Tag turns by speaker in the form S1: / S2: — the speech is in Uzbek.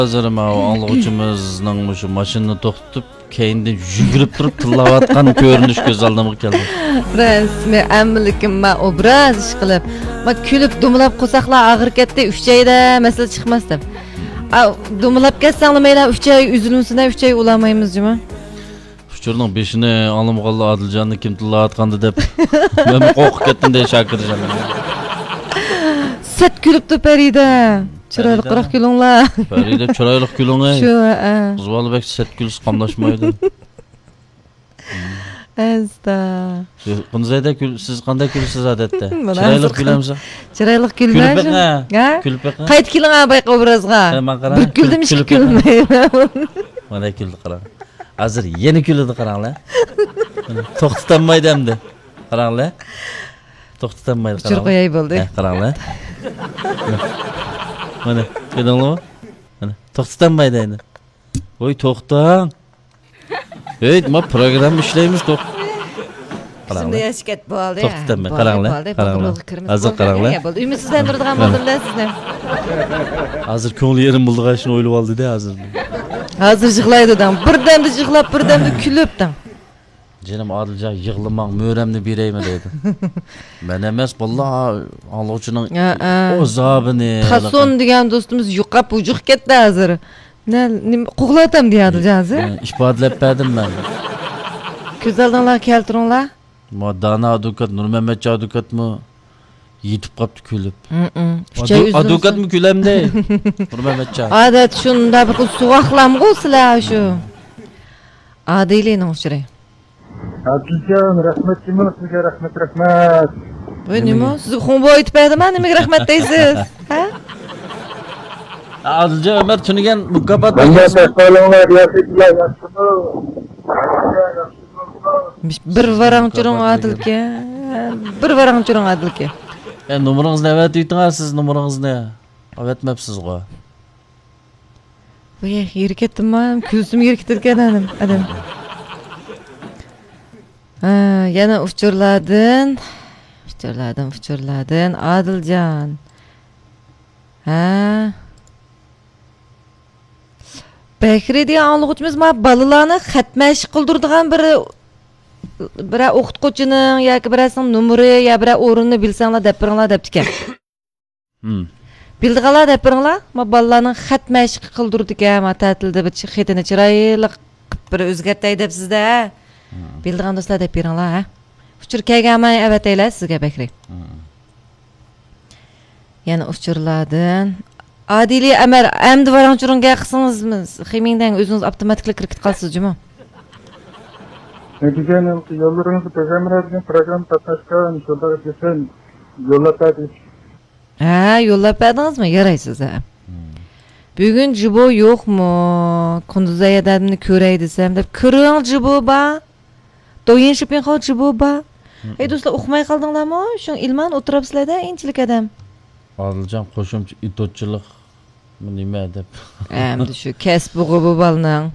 S1: Hozir anglag'uchimizning shu mashinani to'xtatib, keyindan yugurib turib tillayotgan ko'rinish ko'z oldimga keldi.
S2: Rasmiy amlikim ma obraz ish qilib, ma kulib dumlab qo'saqlar og'ir ketdi, 3 oyda masala chiqmas deb. Dumlab ketsanglar 3 oy üzülünsüne 3 oy ulamaymiz juma.
S1: Uçurning beshini olimg'alla Adiljanni kim tillayotgandi deb men qo'rqib ketdim de Shakirjon.
S2: Set kulibdi Farida. Chiroyli qirq kulinglar.
S1: Farida chiroyli kuling.
S2: Shu,
S1: Qizbolbek set kulis qamlashmaydi.
S2: Asta.
S1: Qanday siz qanday kulsiz odatda? Chiroyli kulamsiz?
S2: Chiroyli kulmaysiz?
S1: Kulib
S2: qayt keling abay obrazga. Bir kuldim ish kulmayman.
S1: Mana kuldi qarang. Hozir yeni kuldi qaranglar. To'xtatanmaydi endi. Qaranglar. To'xtatanmaydi qarang.
S2: Chir qo'yay bo'ldi.
S1: Qaranglar. Mana ko'rdingizmi? Mana to'xtatanmaydi endi. Voy to'xtang. Ey, men program ishlaymiz
S2: Şimdi yaşket bo'ldi.
S1: To'xtatanmay qaranglar. Qaranglar. Hozir qaranglar.
S2: Ümidsizlantiradigan bo'ldimlar sizni.
S1: Hozir ko'ngli yerim bo'ldi, shuni o'ylab oldi-da hozir.
S2: Hozir yig'laydidan, birdamda yig'lab, birdamda kulibdan.
S1: Jenim Adiljon yig'lamang, mo'ramni beraymi dedi. Men emas, vallahi Allohchining o'zabini.
S2: Hasan degan do'stimiz yuqab ujuq ketdi hozir. Nima qo'g'latam deyadi hozir.
S1: Ifodalab berdim men.
S2: Ko'z oldinglar keltiringlar.
S1: Modana advokat Nurmamat advokatmi yetib qopti kulib. Advokatmi kulamdi? Nurmamatcha.
S2: Odat shunda bir suvoqlam qo'sizlar shu. Adilining uchri.
S3: Adiljon, rahmat sizga, rahmat.
S2: Voy nima? Siz xonbo aytib berdim, nimaga rahmat deysiz? Ha?
S1: Adiljon Umar tunigan mukofot
S2: bir varangchiring Adilga. Bir varangchiring Adilga.
S1: Numarangizni avat aytingiz, siz numarangizni avatmabsiz-ku.
S2: Voy, yer ketdimmi? Ko'zim yer ketirgan adam. Yana uchurladin. Adiljon. Bekri degan anglag'uchimiz ma balalarni xatmash qildiradigan bir o'qituvchining yoki birasining nomeri yo bir o'rinni bilsanglar deb biringlar debdikan. Bildiganlar deb biringlar, ma balalarning xatmash qildirdigan, ma ta'tilda bir xetini chiroyli bir o'zgartay debsizda. Bildigan do'stlar deb beringlar, ha. Uchur kelganman avataylar sizga Bekri. Yana uchurladin. Adili Ömer, endi varangchiringga qilsingizmiz. Xemingdan o'zingiz avtomatik kiritib qolsiz juma.
S3: Neticenin yollarınızı program tatlaşkan yollara geçen yollab berdik.
S2: Yollab berdingizmi? Yaraysiz ha. Bugun jibo yo'qmi? Kunduzay adamni ko'ray desam deb, "Kiring jibo ba." Do'yin shipin qol jibo ba. Ey do'stlar, o'qimay qoldinglarmi? Shu ilman o'tiribsizlar-da, inchilik adam.
S1: Adiljon qo'shimcha itotchilik nima deb.
S2: Endi shu kasb o'g'i bo'lning.